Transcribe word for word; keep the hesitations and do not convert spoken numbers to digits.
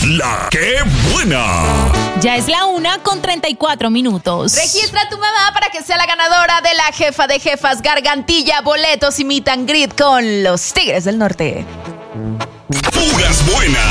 La que buena. Ya es la una con treinta y cuatro minutos. Registra a tu mamá para que sea la ganadora de la jefa de jefas Gargantilla, boletos y meet and greet con los Tigres del Norte. Puras buenas.